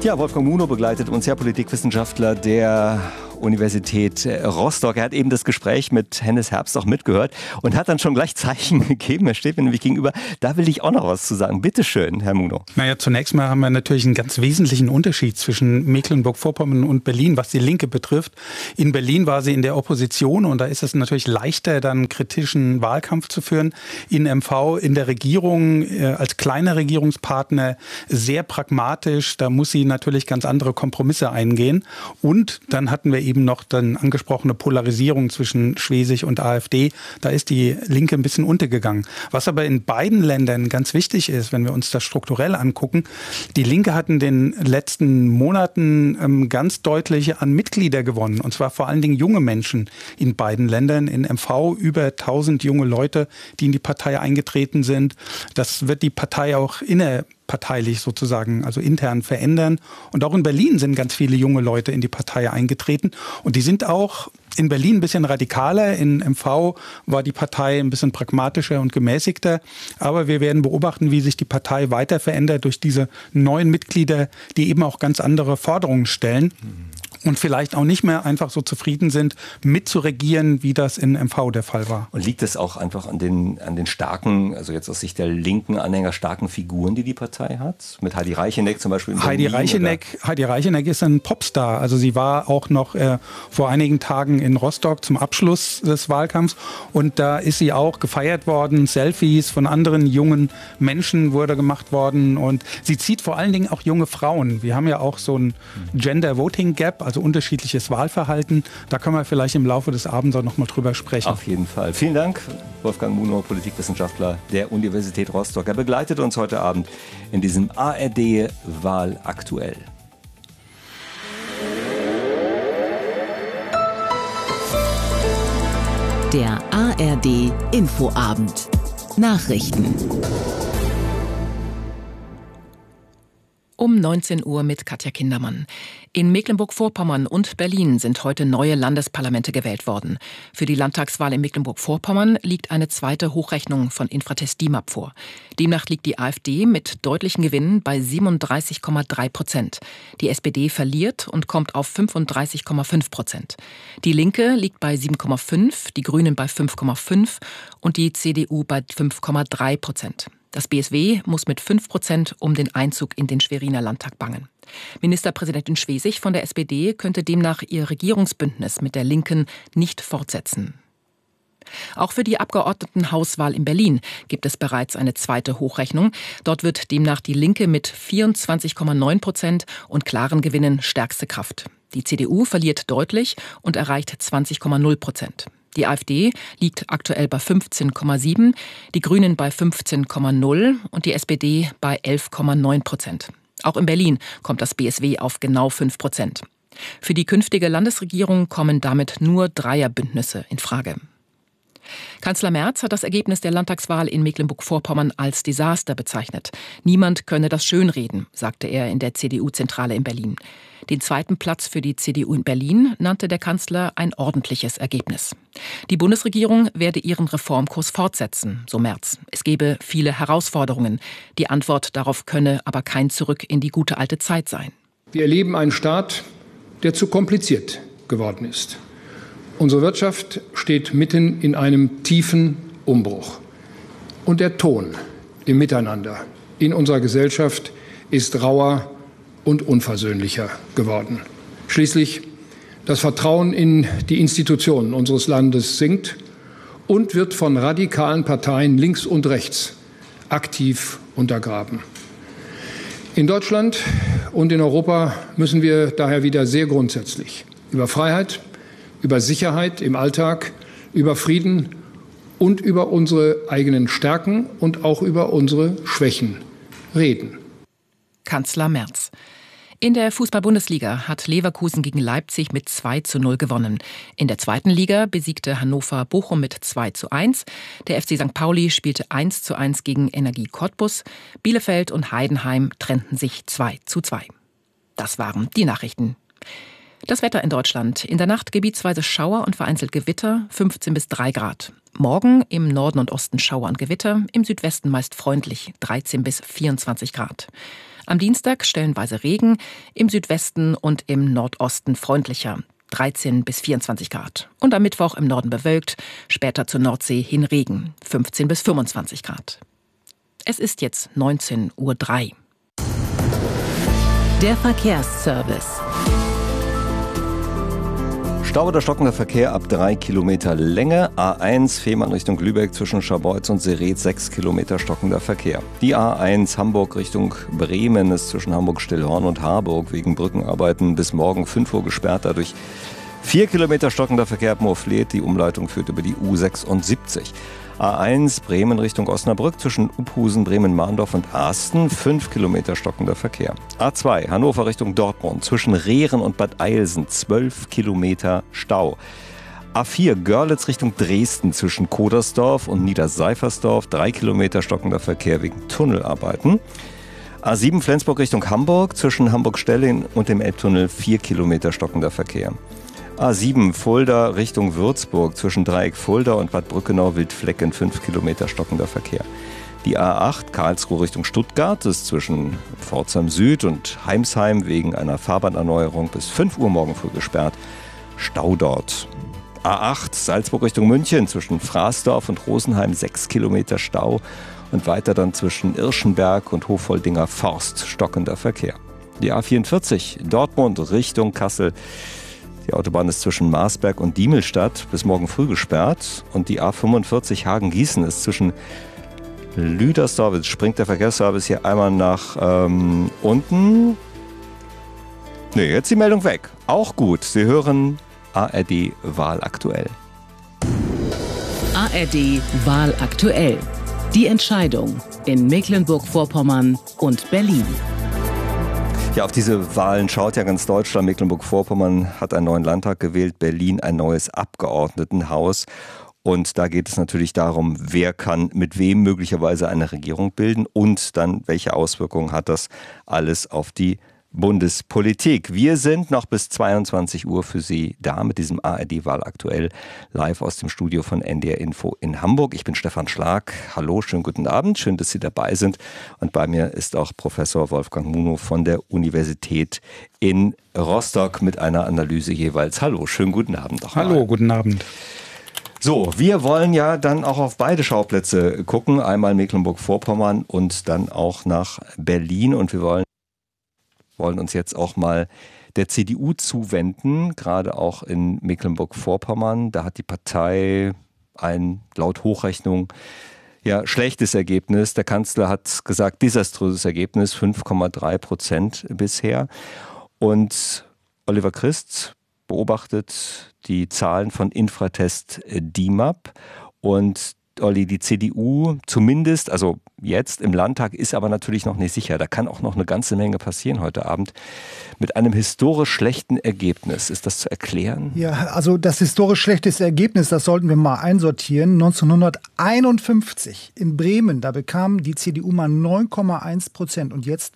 Ja, Wolfgang Munow begleitet uns, Politikwissenschaftler der Universität Rostock. Er hat eben das Gespräch mit Hennes Herbst auch mitgehört und hat dann schon gleich Zeichen gegeben. Er steht mir nämlich gegenüber. Da will ich auch noch was zu sagen. Bitte schön, Herr Munow. Naja, zunächst mal haben wir natürlich einen ganz wesentlichen Unterschied zwischen Mecklenburg-Vorpommern und Berlin, was die Linke betrifft. In Berlin war sie in der Opposition und da ist es natürlich leichter, dann kritischen Wahlkampf zu führen. In MV, in der Regierung, als kleiner Regierungspartner sehr pragmatisch. Da muss sie natürlich ganz andere Kompromisse eingehen. Und dann hatten wir eben noch dann angesprochene Polarisierung zwischen Schwesig und AfD. Da ist die Linke ein bisschen untergegangen. Was aber in beiden Ländern ganz wichtig ist, wenn wir uns das strukturell angucken, die Linke hat in den letzten Monaten ganz deutlich an Mitglieder gewonnen. Und zwar vor allen Dingen junge Menschen in beiden Ländern. In MV über 1000 junge Leute, die in die Partei eingetreten sind. Das wird die Partei auch innerparteilich sozusagen, also intern verändern. Und auch in Berlin sind ganz viele junge Leute in die Partei eingetreten. Und die sind auch in Berlin ein bisschen radikaler. In MV war die Partei ein bisschen pragmatischer und gemäßigter. Aber wir werden beobachten, wie sich die Partei weiter verändert durch diese neuen Mitglieder, die eben auch ganz andere Forderungen stellen. Und vielleicht auch nicht mehr einfach so zufrieden sind, mitzuregieren, wie das in MV der Fall war. Und liegt es auch einfach an den starken, also jetzt aus Sicht der linken Anhänger, starken Figuren, die die Partei hat? Mit Heidi Reicheneck zum Beispiel in Berlin? Heidi Reicheneck ist ein Popstar. Also sie war auch noch vor einigen Tagen in Rostock zum Abschluss des Wahlkampfs. Und da ist sie auch gefeiert worden. Selfies von anderen jungen Menschen wurde gemacht worden. Und sie zieht vor allen Dingen auch junge Frauen. Wir haben ja auch so ein Gender Voting Gap, also unterschiedliches Wahlverhalten. Da können wir vielleicht im Laufe des Abends auch noch mal drüber sprechen. Auf jeden Fall. Vielen Dank, Wolfgang Munow, Politikwissenschaftler der Universität Rostock. Er begleitet uns heute Abend in diesem ARD-Wahl aktuell. Der ARD-Infoabend. Nachrichten. Um 19 Uhr mit Katja Kindermann. In Mecklenburg-Vorpommern und Berlin sind heute neue Landesparlamente gewählt worden. Für die Landtagswahl in Mecklenburg-Vorpommern liegt eine zweite Hochrechnung von Infratest DIMAP vor. Demnach liegt die AfD mit deutlichen Gewinnen bei 37,3%. Die SPD verliert und kommt auf 35,5%. Die Linke liegt bei 7,5%, die Grünen bei 5,5% und die CDU bei 5,3%. Das BSW muss mit 5% um den Einzug in den Schweriner Landtag bangen. Ministerpräsidentin Schwesig von der SPD könnte demnach ihr Regierungsbündnis mit der Linken nicht fortsetzen. Auch für die Abgeordnetenhauswahl in Berlin gibt es bereits eine zweite Hochrechnung. Dort wird demnach die Linke mit 24,9% und klaren Gewinnen stärkste Kraft. Die CDU verliert deutlich und erreicht 20,0%. Die AfD liegt aktuell bei 15,7%, die Grünen bei 15,0% und die SPD bei 11,9%. Auch in Berlin kommt das BSW auf genau 5%. Für die künftige Landesregierung kommen damit nur Dreierbündnisse in Frage. Kanzler Merz hat das Ergebnis der Landtagswahl in Mecklenburg-Vorpommern als Desaster bezeichnet. Niemand könne das schönreden, sagte er in der CDU-Zentrale in Berlin. Den zweiten Platz für die CDU in Berlin nannte der Kanzler ein ordentliches Ergebnis. Die Bundesregierung werde ihren Reformkurs fortsetzen, so Merz. Es gebe viele Herausforderungen. Die Antwort darauf könne aber kein Zurück in die gute alte Zeit sein. Wir erleben einen Staat, der zu kompliziert geworden ist. Unsere Wirtschaft steht mitten in einem tiefen Umbruch. Und der Ton im Miteinander in unserer Gesellschaft ist rauer und unversöhnlicher geworden. Schließlich das Vertrauen in die Institutionen unseres Landes sinkt und wird von radikalen Parteien links und rechts aktiv untergraben. In Deutschland und in Europa müssen wir daher wieder sehr grundsätzlich über Freiheit, über Sicherheit im Alltag, über Frieden und über unsere eigenen Stärken und auch über unsere Schwächen reden. Kanzler Merz. In der Fußball-Bundesliga hat Leverkusen gegen Leipzig mit 2:0 gewonnen. In der zweiten Liga besiegte Hannover Bochum mit 2:1. Der FC St. Pauli spielte 1:1 gegen Energie Cottbus. Bielefeld und Heidenheim trennten sich 2:2. Das waren die Nachrichten. Das Wetter in Deutschland. In der Nacht gebietsweise Schauer und vereinzelt Gewitter, 15 bis 3 Grad. Morgen im Norden und Osten Schauer und Gewitter, im Südwesten meist freundlich, 13 bis 24 Grad. Am Dienstag stellenweise Regen, im Südwesten und im Nordosten freundlicher. 13 bis 24 Grad. Und am Mittwoch im Norden bewölkt, später zur Nordsee hin Regen. 15 bis 25 Grad. Es ist jetzt 19:03 Uhr. Der Verkehrsservice. Stau oder stockender Verkehr ab 3 Kilometer Länge. A1 Fehmarn Richtung Lübeck zwischen Scharbeutz und Seretz 6 Kilometer stockender Verkehr. Die A1 Hamburg Richtung Bremen ist zwischen Hamburg-Stillhorn und Harburg wegen Brückenarbeiten bis morgen 5 Uhr gesperrt. Dadurch 4 Kilometer stockender Verkehr ab Moorfleet. Die Umleitung führt über die U76. A1 Bremen Richtung Osnabrück zwischen Uphusen, Bremen-Mahndorf und Asten 5 Kilometer stockender Verkehr. A2 Hannover Richtung Dortmund zwischen Rehren und Bad Eilsen 12 Kilometer Stau. A4 Görlitz Richtung Dresden zwischen Kodersdorf und Niederseifersdorf 3 Kilometer stockender Verkehr wegen Tunnelarbeiten. A7 Flensburg Richtung Hamburg zwischen Hamburg-Stelling und dem Elbtunnel 4 Kilometer stockender Verkehr. A7 Fulda Richtung Würzburg zwischen Dreieck Fulda und Bad Brückenau-Wildflecken 5 Kilometer stockender Verkehr. Die A8 Karlsruhe Richtung Stuttgart ist zwischen Pforzheim Süd und Heimsheim wegen einer Fahrbahnerneuerung bis 5 Uhr morgen früh gesperrt. Stau dort. A8 Salzburg Richtung München zwischen Fraßdorf und Rosenheim 6 Kilometer Stau und weiter dann zwischen Irschenberg und Hofoldinger Forst stockender Verkehr. Die A44 Dortmund Richtung Kassel. Die Autobahn ist zwischen Marsberg und Diemelstadt bis morgen früh gesperrt. Und die A45 Hagen-Gießen ist zwischen Lüdersdorf. Jetzt springt der Verkehrsservice hier einmal nach unten. Nee, jetzt die Meldung weg. Auch gut. Sie hören ARD Wahl aktuell. ARD Wahl aktuell. Die Entscheidung in Mecklenburg-Vorpommern und Berlin. Ja, auf diese Wahlen schaut ja ganz Deutschland. Mecklenburg-Vorpommern hat einen neuen Landtag gewählt, Berlin ein neues Abgeordnetenhaus. Und da geht es natürlich darum, wer kann mit wem möglicherweise eine Regierung bilden und dann welche Auswirkungen hat das alles auf die Bundespolitik. Wir sind noch bis 22 Uhr für Sie da mit diesem ARD-Wahl aktuell live aus dem Studio von NDR Info in Hamburg. Ich bin Stefan Schlag. Hallo, schönen guten Abend. Schön, dass Sie dabei sind. Und bei mir ist auch Professor Wolfgang Munow von der Universität in Rostock mit einer Analyse jeweils. Hallo, schönen guten Abend. Hallo, guten Abend. So, wir wollen ja dann auch auf beide Schauplätze gucken. Einmal Mecklenburg-Vorpommern und dann auch nach Berlin. Und wir wollen uns jetzt auch mal der CDU zuwenden, gerade auch in Mecklenburg-Vorpommern. Da hat die Partei ein, laut Hochrechnung, schlechtes Ergebnis. Der Kanzler hat gesagt, desaströses Ergebnis, 5,3% bisher. Und Oliver Christ beobachtet die Zahlen von Infratest DIMAP und Olli, die CDU zumindest, also jetzt im Landtag, ist aber natürlich noch nicht sicher. Da kann auch noch eine ganze Menge passieren heute Abend. Mit einem historisch schlechten Ergebnis. Ist das zu erklären? Ja, also das historisch schlechteste Ergebnis, das sollten wir mal einsortieren. 1951 in Bremen, da bekam die CDU mal 9,1% und jetzt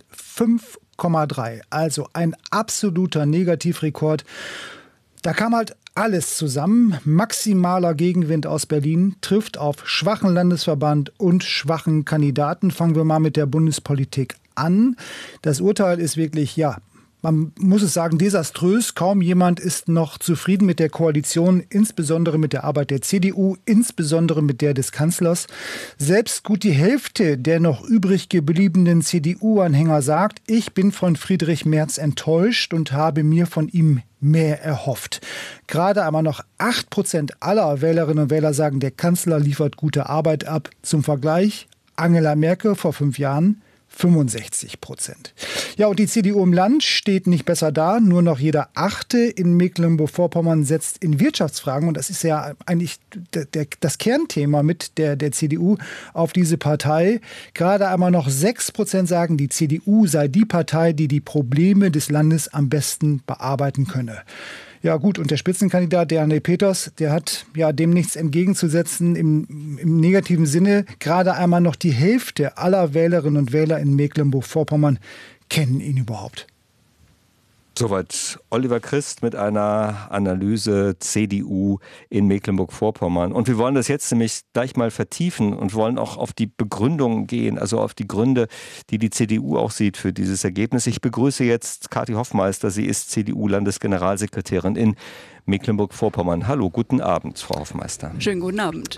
5,3%. Also ein absoluter Negativrekord. Da kam halt alles zusammen. Maximaler Gegenwind aus Berlin trifft auf schwachen Landesverband und schwachen Kandidaten. Fangen wir mal mit der Bundespolitik an. Das Urteil ist wirklich, man muss es sagen, desaströs. Kaum jemand ist noch zufrieden mit der Koalition, insbesondere mit der Arbeit der CDU, insbesondere mit der des Kanzlers. Selbst gut die Hälfte der noch übrig gebliebenen CDU-Anhänger sagt, ich bin von Friedrich Merz enttäuscht und habe mir von ihm mehr erhofft. Gerade einmal noch 8% aller Wählerinnen und Wähler sagen, der Kanzler liefert gute Arbeit ab. Zum Vergleich, Angela Merkel vor 5 Jahren 65%. Ja, und die CDU im Land steht nicht besser da. Nur noch jeder Achte in Mecklenburg-Vorpommern setzt in Wirtschaftsfragen, und das ist ja eigentlich das Kernthema mit der CDU, auf diese Partei. Gerade einmal noch 6% sagen, die CDU sei die Partei, die die Probleme des Landes am besten bearbeiten könne. Ja gut, und der Spitzenkandidat, der André Peters, der hat dem nichts entgegenzusetzen im negativen Sinne. Gerade einmal noch die Hälfte aller Wählerinnen und Wähler in Mecklenburg-Vorpommern kennen ihn überhaupt. Soweit Oliver Christ mit einer Analyse CDU in Mecklenburg-Vorpommern. Und wir wollen das jetzt nämlich gleich mal vertiefen und wollen auch auf die Begründung gehen, also auf die Gründe, die die CDU auch sieht für dieses Ergebnis. Ich begrüße jetzt Kathi Hoffmeister. Sie ist CDU-Landesgeneralsekretärin in Mecklenburg-Vorpommern. Hallo, guten Abend, Frau Hoffmeister. Schönen guten Abend.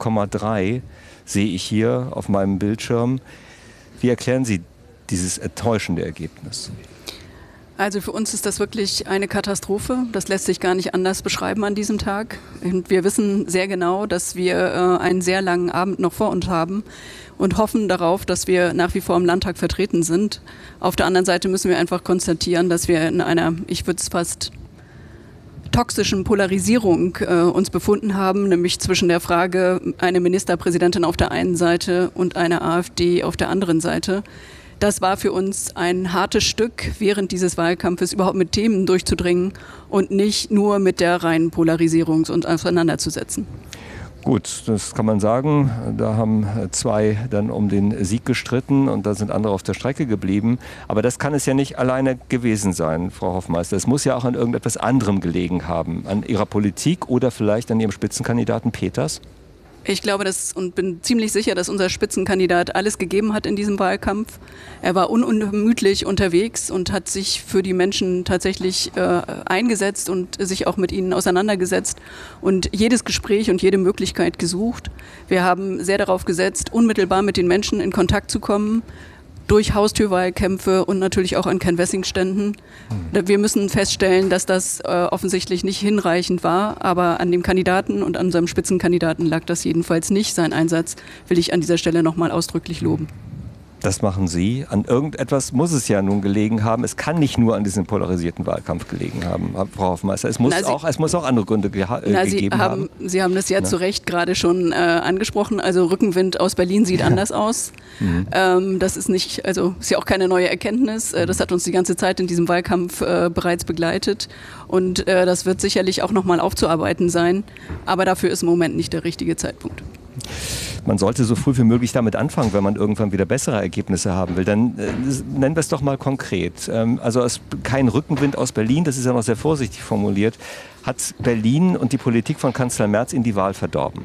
5,3 sehe ich hier auf meinem Bildschirm. Wie erklären Sie dieses enttäuschende Ergebnis? Also für uns ist das wirklich eine Katastrophe. Das lässt sich gar nicht anders beschreiben an diesem Tag. Und wir wissen sehr genau, dass wir einen sehr langen Abend noch vor uns haben und hoffen darauf, dass wir nach wie vor im Landtag vertreten sind. Auf der anderen Seite müssen wir einfach konstatieren, dass wir in einer, ich würde es fast toxischen Polarisierung uns befunden haben, nämlich zwischen der Frage, eine Ministerpräsidentin auf der einen Seite und eine AfD auf der anderen Seite. Das war für uns ein hartes Stück, während dieses Wahlkampfes überhaupt mit Themen durchzudringen und nicht nur mit der reinen Polarisierung uns auseinanderzusetzen. Gut, das kann man sagen. Da haben zwei dann um den Sieg gestritten und da sind andere auf der Strecke geblieben. Aber das kann es ja nicht alleine gewesen sein, Frau Hoffmeister. Es muss ja auch an irgendetwas anderem gelegen haben. An Ihrer Politik oder vielleicht an Ihrem Spitzenkandidaten Peters? Ich glaube und bin ziemlich sicher, dass unser Spitzenkandidat alles gegeben hat in diesem Wahlkampf. Er war unermüdlich unterwegs und hat sich für die Menschen tatsächlich eingesetzt und sich auch mit ihnen auseinandergesetzt und jedes Gespräch und jede Möglichkeit gesucht. Wir haben sehr darauf gesetzt, unmittelbar mit den Menschen in Kontakt zu kommen, durch Haustürwahlkämpfe und natürlich auch an Canvassing-Ständen. Wir müssen feststellen, dass das offensichtlich nicht hinreichend war, aber an dem Kandidaten und an unserem Spitzenkandidaten lag das jedenfalls nicht. Sein Einsatz will ich an dieser Stelle nochmal ausdrücklich loben. Das machen Sie. An irgendetwas muss es ja nun gelegen haben. Es kann nicht nur an diesem polarisierten Wahlkampf gelegen haben, Frau Hoffmeister. Es muss auch andere Gründe gegeben haben. Sie haben das ja zu Recht gerade schon angesprochen. Also Rückenwind aus Berlin sieht anders aus. Das ist nicht, also ist ja auch keine neue Erkenntnis. Das hat uns die ganze Zeit in diesem Wahlkampf bereits begleitet. Und das wird sicherlich auch nochmal aufzuarbeiten sein. Aber dafür ist im Moment nicht der richtige Zeitpunkt. Man sollte so früh wie möglich damit anfangen, wenn man irgendwann wieder bessere Ergebnisse haben will. Dann nennen wir es doch mal konkret. Also kein Rückenwind aus Berlin, das ist ja noch sehr vorsichtig formuliert. Hat Berlin und die Politik von Kanzler Merz Ihnen die Wahl verdorben?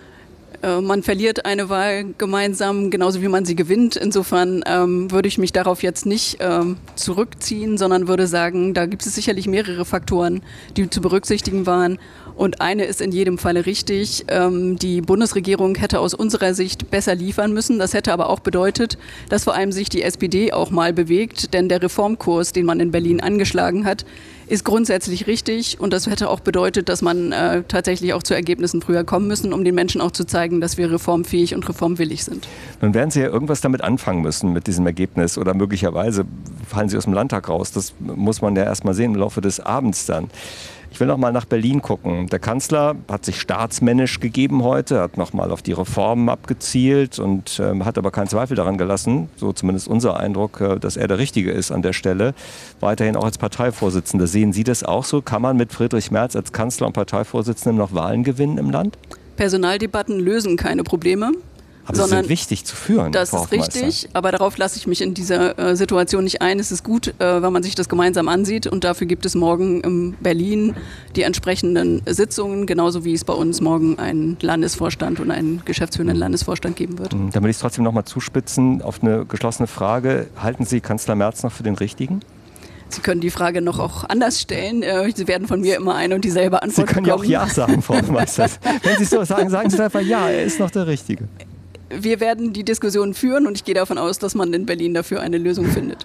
Man verliert eine Wahl gemeinsam, genauso wie man sie gewinnt. Insofern würde ich mich darauf jetzt nicht zurückziehen, sondern würde sagen, da gibt es sicherlich mehrere Faktoren, die zu berücksichtigen waren. Und eine ist in jedem Falle richtig. Die Bundesregierung hätte aus unserer Sicht besser liefern müssen. Das hätte aber auch bedeutet, dass vor allem sich die SPD auch mal bewegt. Denn der Reformkurs, den man in Berlin angeschlagen hat, ist grundsätzlich richtig. Und das hätte auch bedeutet, dass man tatsächlich auch zu Ergebnissen früher kommen müssen, um den Menschen auch zu zeigen, dass wir reformfähig und reformwillig sind. Nun werden Sie ja irgendwas damit anfangen müssen mit diesem Ergebnis. Oder möglicherweise fallen Sie aus dem Landtag raus. Das muss man ja erst mal sehen im Laufe des Abends dann. Ich will noch mal nach Berlin gucken. Der Kanzler hat sich staatsmännisch gegeben heute, hat noch mal auf die Reformen abgezielt und hat aber keinen Zweifel daran gelassen, so zumindest unser Eindruck, dass er der Richtige ist an der Stelle. Weiterhin auch als Parteivorsitzender. Sehen Sie das auch so? Kann man mit Friedrich Merz als Kanzler und Parteivorsitzendem noch Wahlen gewinnen im Land? Personaldebatten lösen keine Probleme. Aber sie sind wichtig zu führen. Das ist richtig, aber darauf lasse ich mich in dieser Situation nicht ein. Es ist gut, wenn man sich das gemeinsam ansieht und dafür gibt es morgen in Berlin die entsprechenden Sitzungen, genauso wie es bei uns morgen einen Landesvorstand und einen geschäftsführenden Landesvorstand geben wird. Dann will ich es trotzdem noch mal zuspitzen auf eine geschlossene Frage. Halten Sie Kanzler Merz noch für den Richtigen? Sie können die Frage noch auch anders stellen. Sie werden von mir immer eine und dieselbe Antwort bekommen. Sie können ja auch Ja sagen, Frau Hoffmeister. Wenn Sie es so sagen, sagen Sie einfach Ja, er ist noch der Richtige. Wir werden die Diskussion führen und ich gehe davon aus, dass man in Berlin dafür eine Lösung findet.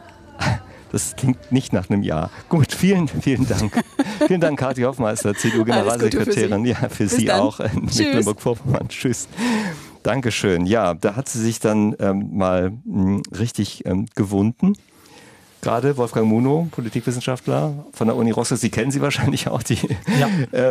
Das klingt nicht nach einem Ja. Gut, vielen Dank. Vielen Dank, Kathi Hoffmeister, CDU-Generalsekretärin. Ja, für Sie auch in Mecklenburg-Vorpommern. Tschüss. Dankeschön. Ja, da hat sie sich dann mal richtig gewunden. Gerade Wolfgang Munow, Politikwissenschaftler von der Uni Rostock. Sie kennen sie wahrscheinlich auch, die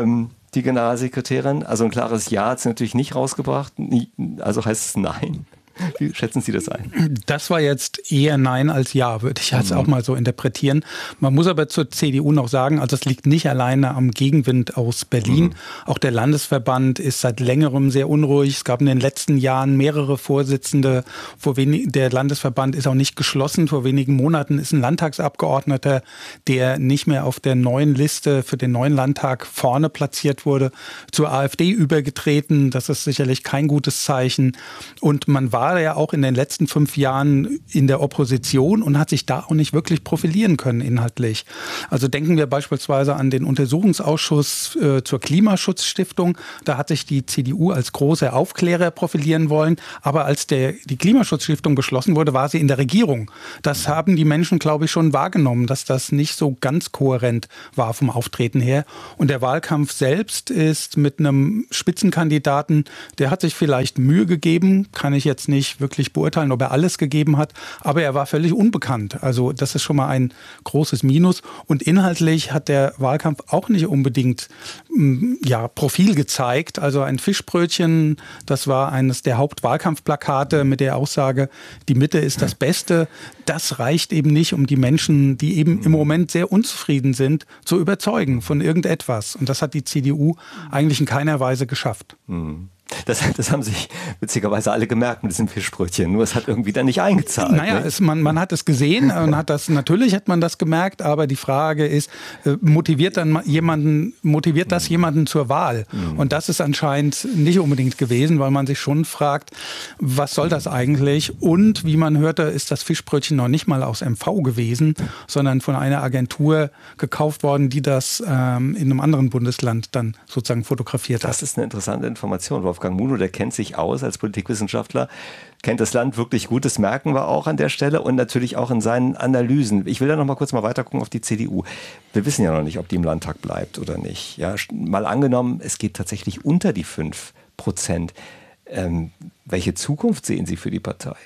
Generalsekretärin. Also ein klares Ja hat sie natürlich nicht rausgebracht. Also heißt es Nein? Wie schätzen Sie das ein? Das war jetzt eher Nein als Ja, würde ich jetzt auch mal so interpretieren. Man muss aber zur CDU noch sagen, also es liegt nicht alleine am Gegenwind aus Berlin. Auch der Landesverband ist seit längerem sehr unruhig. Es gab in den letzten Jahren mehrere Vorsitzende. Der Landesverband ist auch nicht geschlossen. Vor wenigen Monaten ist ein Landtagsabgeordneter, der nicht mehr auf der neuen Liste für den neuen Landtag vorne platziert wurde, zur AfD übergetreten. Das ist sicherlich kein gutes Zeichen. Und man war ja auch in den letzten 5 Jahren in der Opposition und hat sich da auch nicht wirklich profilieren können inhaltlich. Also denken wir beispielsweise an den Untersuchungsausschuss zur Klimaschutzstiftung. Da hat sich die CDU als großer Aufklärer profilieren wollen. Aber als die Klimaschutzstiftung geschlossen wurde, war sie in der Regierung. Das haben die Menschen, glaube ich, schon wahrgenommen, dass das nicht so ganz kohärent war vom Auftreten her. Und der Wahlkampf selbst ist mit einem Spitzenkandidaten, der hat sich vielleicht Mühe gegeben, kann ich jetzt nicht wirklich beurteilen, ob er alles gegeben hat, aber er war völlig unbekannt. Also das ist schon mal ein großes Minus. Und inhaltlich hat der Wahlkampf auch nicht unbedingt Profil gezeigt. Also ein Fischbrötchen, das war eines der Hauptwahlkampfplakate mit der Aussage, die Mitte ist das Beste. Das reicht eben nicht, um die Menschen, die eben im Moment sehr unzufrieden sind, zu überzeugen von irgendetwas. Und das hat die CDU eigentlich in keiner Weise geschafft. Das haben sich witzigerweise alle gemerkt mit diesem Fischbrötchen. Nur es hat irgendwie dann nicht eingezahlt. Naja, man hat es gesehen und natürlich hat man das gemerkt, aber die Frage ist, motiviert das jemanden zur Wahl? Und das ist anscheinend nicht unbedingt gewesen, weil man sich schon fragt, was soll das eigentlich? Und wie man hörte, ist das Fischbrötchen noch nicht mal aus MV gewesen, sondern von einer Agentur gekauft worden, die das in einem anderen Bundesland dann sozusagen fotografiert hat. Das ist eine interessante Information. Wolfgang Munow, der kennt sich aus als Politikwissenschaftler, kennt das Land wirklich gut, das merken wir auch an der Stelle und natürlich auch in seinen Analysen. Ich will da noch mal kurz weiter gucken auf die CDU. Wir wissen ja noch nicht, ob die im Landtag bleibt oder nicht. Ja, mal angenommen, es geht tatsächlich unter die 5%. Welche Zukunft sehen Sie für die Partei?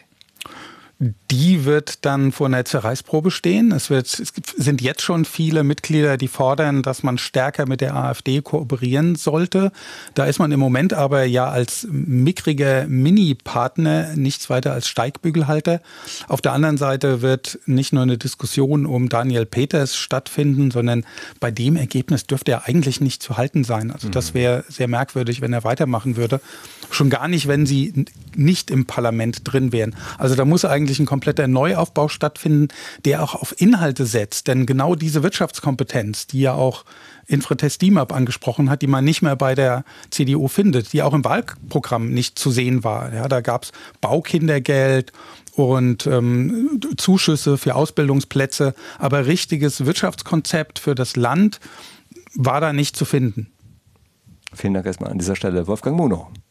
Die wird dann vor einer Zerreißprobe stehen. Es sind jetzt schon viele Mitglieder, die fordern, dass man stärker mit der AfD kooperieren sollte. Da ist man im Moment aber ja als mickriger Mini-Partner nichts weiter als Steigbügelhalter. Auf der anderen Seite wird nicht nur eine Diskussion um Daniel Peters stattfinden, sondern bei dem Ergebnis dürfte er eigentlich nicht zu halten sein. Also das wäre sehr merkwürdig, wenn er weitermachen würde. Schon gar nicht, wenn sie nicht im Parlament drin wären. Also da muss eigentlich ein kompletter Neuaufbau stattfinden, der auch auf Inhalte setzt. Denn genau diese Wirtschaftskompetenz, die ja auch Infratest DIMAP angesprochen hat, die man nicht mehr bei der CDU findet, die auch im Wahlprogramm nicht zu sehen war. Ja, da gab es Baukindergeld und Zuschüsse für Ausbildungsplätze. Aber richtiges Wirtschaftskonzept für das Land war da nicht zu finden. Vielen Dank erstmal an dieser Stelle, Wolfgang Munow.